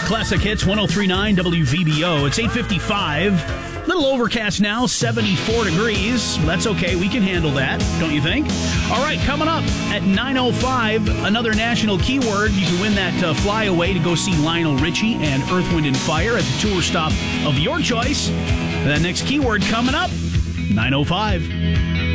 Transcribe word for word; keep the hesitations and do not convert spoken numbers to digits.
Classic Hits one oh three point nine W V B O. It's eight fifty-five. Little overcast now, seventy-four degrees. That's okay. We can handle that, don't you think? All right, coming up at nine oh five, another national keyword. You can win that uh, flyaway to go see Lionel Richie and Earth, Wind and Fire at the tour stop of your choice. That next keyword coming up, nine oh five.